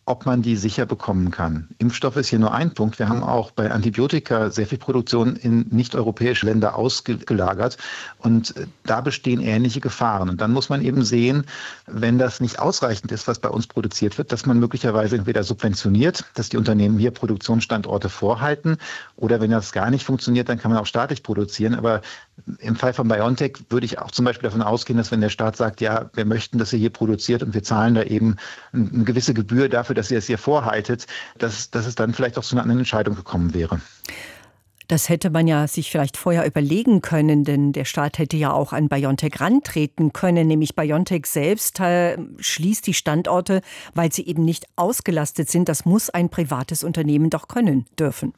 ob man die sicher bekommen kann. Impfstoff ist hier nur ein Punkt. Wir haben auch bei Antibiotika sehr viel Produktion in nicht-europäische Länder ausgelagert und da bestehen ähnliche Gefahren. Und dann muss man eben sehen, wenn das nicht ausreichend ist, was bei uns produziert wird, dass man möglicherweise entweder subventioniert, dass die Unternehmen hier Produktionsstandorte vorhalten, oder wenn das gar nicht funktioniert, dann kann man auch staatlich produzieren. Aber im Fall von BioNTech würde ich auch zum Beispiel davon ausgehen, dass wenn der Staat sagt, ja, wir möchten, dass ihr hier produziert und wir zahlen da eben eine gewisse Gebühr dafür, dass ihr es hier vorhaltet, dass es dann vielleicht auch zu einer anderen Entscheidung gekommen wäre. Das hätte man ja sich vielleicht vorher überlegen können, denn der Staat hätte ja auch an BioNTech rantreten können. Nämlich BioNTech selbst schließt die Standorte, weil sie eben nicht ausgelastet sind. Das muss ein privates Unternehmen doch können, dürfen.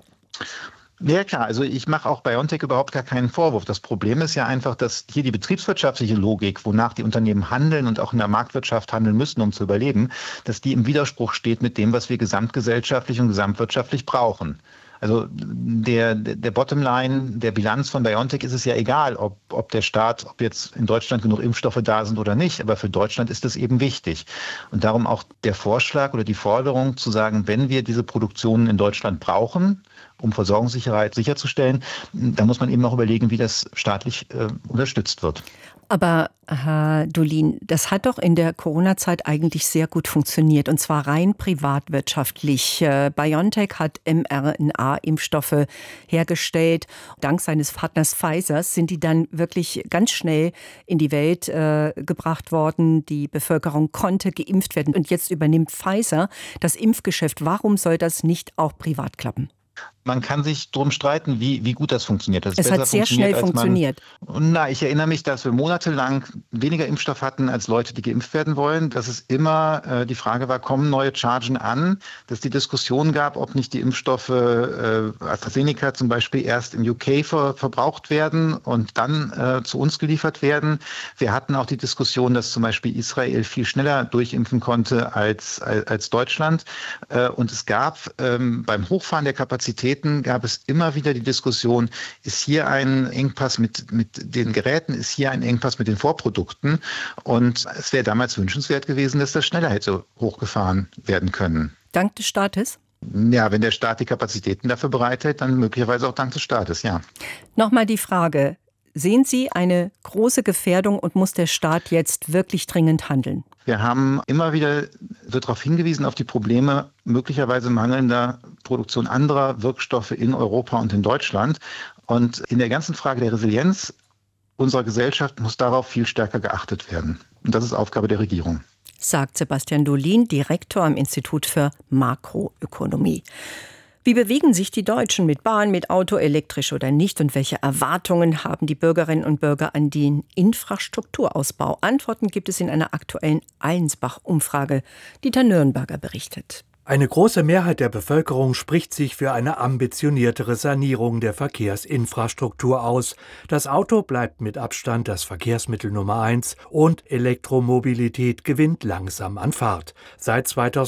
Ja klar, also ich mache auch BioNTech überhaupt gar keinen Vorwurf. Das Problem ist ja einfach, dass hier die betriebswirtschaftliche Logik, wonach die Unternehmen handeln und auch in der Marktwirtschaft handeln müssen, um zu überleben, dass die im Widerspruch steht mit dem, was wir gesamtgesellschaftlich und gesamtwirtschaftlich brauchen. Also der Bottomline, der Bilanz von BioNTech ist es ja egal, ob der Staat, ob jetzt in Deutschland genug Impfstoffe da sind oder nicht. Aber für Deutschland ist das eben wichtig. Und darum auch der Vorschlag oder die Forderung zu sagen, wenn wir diese Produktionen in Deutschland brauchen, um Versorgungssicherheit sicherzustellen, da muss man eben auch überlegen, wie das staatlich unterstützt wird. Aber Herr Dolin, das hat doch in der Corona-Zeit eigentlich sehr gut funktioniert, und zwar rein privatwirtschaftlich. BioNTech hat mRNA-Impfstoffe hergestellt. Dank seines Partners Pfizer sind die dann wirklich ganz schnell in die Welt gebracht worden. Die Bevölkerung konnte geimpft werden. Und jetzt übernimmt Pfizer das Impfgeschäft. Warum soll das nicht auch privat klappen? Man kann sich darum streiten, wie gut das funktioniert. Es hat sehr schnell funktioniert. Ich erinnere mich, dass wir monatelang weniger Impfstoff hatten als Leute, die geimpft werden wollen. Dass es immer die Frage war, kommen neue Chargen an? Dass es die Diskussion gab, ob nicht die Impfstoffe AstraZeneca zum Beispiel erst im UK verbraucht werden und dann zu uns geliefert werden. Wir hatten auch die Diskussion, dass zum Beispiel Israel viel schneller durchimpfen konnte als Deutschland. Und es gab beim Hochfahren der Kapazitäten gab es immer wieder die Diskussion, ist hier ein Engpass mit den Geräten, ist hier ein Engpass mit den Vorprodukten? Und es wäre damals wünschenswert gewesen, dass das schneller hätte hochgefahren werden können. Dank des Staates? Ja, wenn der Staat die Kapazitäten dafür bereithält, dann möglicherweise auch dank des Staates, ja. Nochmal die Frage, sehen Sie eine große Gefährdung und muss der Staat jetzt wirklich dringend handeln? Wir haben immer wieder, wird darauf hingewiesen, auf die Probleme möglicherweise mangelnder Produktion anderer Wirkstoffe in Europa und in Deutschland. Und in der ganzen Frage der Resilienz unserer Gesellschaft muss darauf viel stärker geachtet werden. Und das ist Aufgabe der Regierung. Sagt Sebastian Dolin, Direktor am Institut für Makroökonomie. Wie bewegen sich die Deutschen mit Bahn, mit Auto, elektrisch oder nicht? Und welche Erwartungen haben die Bürgerinnen und Bürger an den Infrastrukturausbau? Antworten gibt es in einer aktuellen Allensbach-Umfrage. Dieter Nürnberger berichtet. Eine große Mehrheit der Bevölkerung spricht sich für eine ambitioniertere Sanierung der Verkehrsinfrastruktur aus. Das Auto bleibt mit Abstand das Verkehrsmittel Nummer 1 und Elektromobilität gewinnt langsam an Fahrt. Seit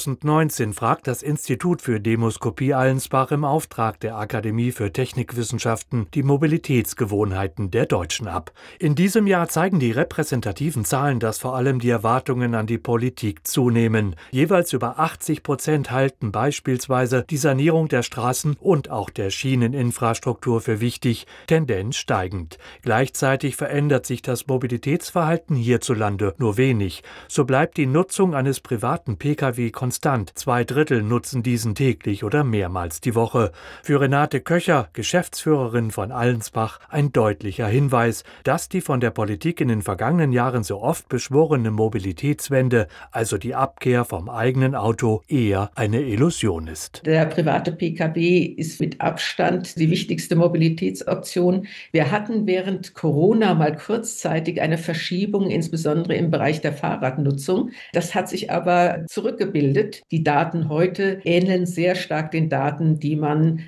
2019 fragt das Institut für Demoskopie Allensbach im Auftrag der Akademie für Technikwissenschaften die Mobilitätsgewohnheiten der Deutschen ab. In diesem Jahr zeigen die repräsentativen Zahlen, dass vor allem die Erwartungen an die Politik zunehmen. Jeweils über 80% halten beispielsweise die Sanierung der Straßen und auch der Schieneninfrastruktur für wichtig, Tendenz steigend. Gleichzeitig verändert sich das Mobilitätsverhalten hierzulande nur wenig. So bleibt die Nutzung eines privaten Pkw konstant. 2/3 nutzen diesen täglich oder mehrmals die Woche. Für Renate Köcher, Geschäftsführerin von Allensbach, ein deutlicher Hinweis, dass die von der Politik in den vergangenen Jahren so oft beschworene Mobilitätswende, also die Abkehr vom eigenen Auto, eher eine Illusion ist. Der private Pkw ist mit Abstand die wichtigste Mobilitätsoption. Wir hatten während Corona mal kurzzeitig eine Verschiebung, insbesondere im Bereich der Fahrradnutzung. Das hat sich aber zurückgebildet. Die Daten heute ähneln sehr stark den Daten, die man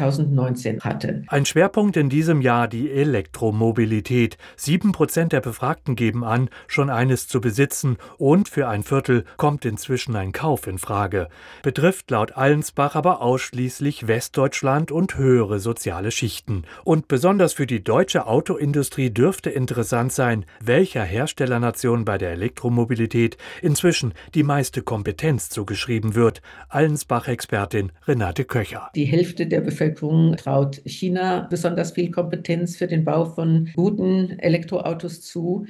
2019 hatte. Ein Schwerpunkt in diesem Jahr die Elektromobilität. 7% der Befragten geben an, schon eines zu besitzen und für 1/4 kommt inzwischen ein Kauf in Frage. betrifft laut Allensbach aber ausschließlich Westdeutschland und höhere soziale Schichten. Und besonders für die deutsche Autoindustrie dürfte interessant sein, welcher Herstellernation bei der Elektromobilität inzwischen die meiste Kompetenz zugeschrieben wird. Allensbach-Expertin Renate Köcher. Die Hälfte der Bevölkerung traut China besonders viel Kompetenz für den Bau von guten Elektroautos zu.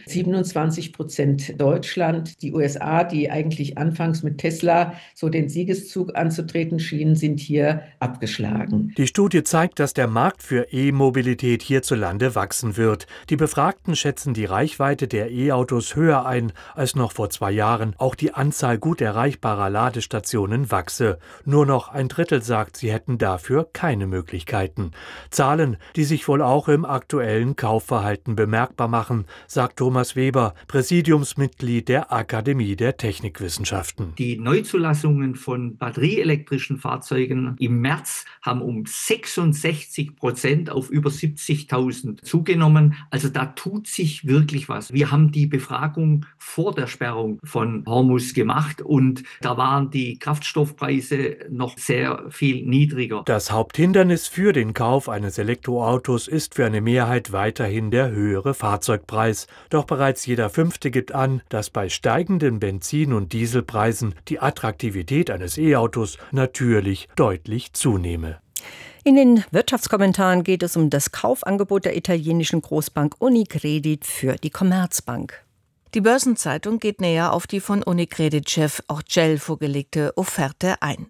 27% Deutschland. Die USA, die eigentlich anfangs mit Tesla so den Siegeszug anzutreten schienen, sind hier abgeschlagen. Die Studie zeigt, dass der Markt für E-Mobilität hierzulande wachsen wird. Die Befragten schätzen die Reichweite der E-Autos höher ein als noch vor 2 Jahren. Auch die Anzahl gut erreichbarer Ladestationen wachse. Nur noch ein Drittel sagt, sie hätten dafür keine Möglichkeiten. Zahlen, die sich wohl auch im aktuellen Kaufverhalten bemerkbar machen, sagt Thomas Weber, Präsidiumsmitglied der Akademie der Technikwissenschaften. Die Neuzulassungen von batterieelektrischen Fahrzeugen im März haben um 66% auf über 70.000 zugenommen. Also da tut sich wirklich was. Wir haben die Befragung vor der Sperrung von Hormuz gemacht und da waren die Kraftstoffpreise noch sehr viel niedriger. Das Haupthindernis für den Kauf eines Elektroautos ist für eine Mehrheit weiterhin der höhere Fahrzeugpreis. Doch bereits jeder Fünfte gibt an, dass bei steigenden Benzin- und Dieselpreisen die Attraktivität eines E-Autos natürlich deutlich zunehme. In den Wirtschaftskommentaren geht es um das Kaufangebot der italienischen Großbank Unicredit für die Commerzbank. Die Börsenzeitung geht näher auf die von Unicredit-Chef Orcel vorgelegte Offerte ein.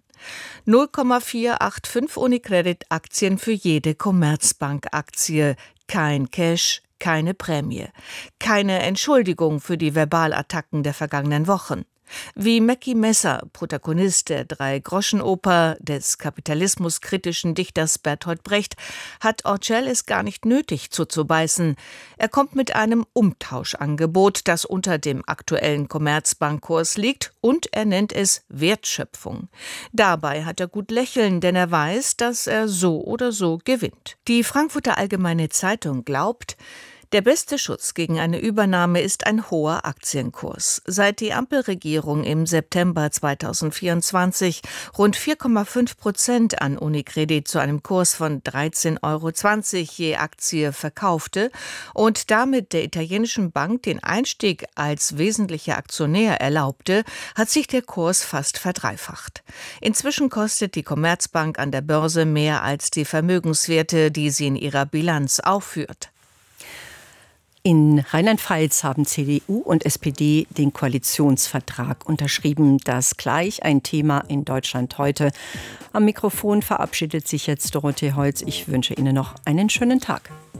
0,485 Unicredit-Aktien für jede Commerzbank-Aktie. Kein Cash, keine Prämie. Keine Entschuldigung für die Verbalattacken der vergangenen Wochen. Wie Mackie Messer, Protagonist der Drei-Groschen-Oper des kapitalismuskritischen Dichters Bertolt Brecht, hat Orcel es gar nicht nötig zuzubeißen. Er kommt mit einem Umtauschangebot, das unter dem aktuellen Commerzbankkurs liegt, und er nennt es Wertschöpfung. Dabei hat er gut lächeln, denn er weiß, dass er so oder so gewinnt. Die Frankfurter Allgemeine Zeitung glaubt, der beste Schutz gegen eine Übernahme ist ein hoher Aktienkurs. Seit die Ampelregierung im September 2024 rund 4,5% an Unicredit zu einem Kurs von 13,20 € je Aktie verkaufte und damit der italienischen Bank den Einstieg als wesentlicher Aktionär erlaubte, hat sich der Kurs fast verdreifacht. Inzwischen kostet die Commerzbank an der Börse mehr als die Vermögenswerte, die sie in ihrer Bilanz aufführt. In Rheinland-Pfalz haben CDU und SPD den Koalitionsvertrag unterschrieben. Das gleich ein Thema in Deutschland heute. Am Mikrofon verabschiedet sich jetzt Dorothee Holz. Ich wünsche Ihnen noch einen schönen Tag.